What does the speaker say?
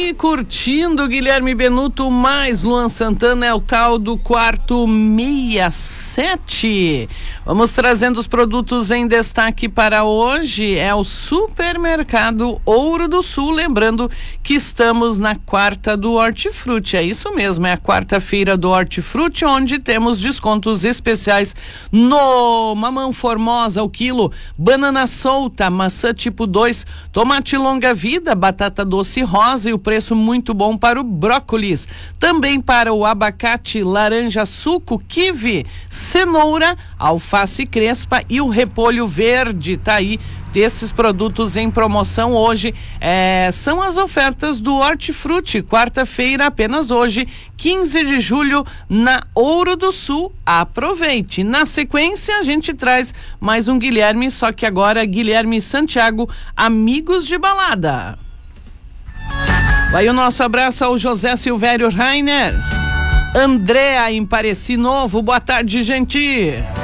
aí curtindo Guilherme Benuto mais Luan Santana, é o tal do quarto 67. Vamos trazendo os produtos em destaque para hoje. É o Supermercado Ouro do Sul, lembrando que estamos na quarta do Hortifruti. É isso mesmo, é a quarta-feira do Hortifruti, onde temos descontos especiais no mamão formosa o quilo, banana solta, maçã tipo 2, tomate longa vida, batata doce rosa e o preço muito bom para o brócolis. Também para o abacate, laranja suco, kiwi, cenoura, alface crespa e o repolho verde. Tá aí esses produtos em promoção hoje. São as ofertas do Hortifruti, quarta-feira, apenas hoje, 15 de julho, na Ouro do Sul. Aproveite. Na sequência, a gente traz mais um Guilherme, só que agora Guilherme Santiago, Amigos de Balada. Vai o nosso abraço ao José Silvério Rainer, Andréa em Pareci Novo. Boa tarde, gente.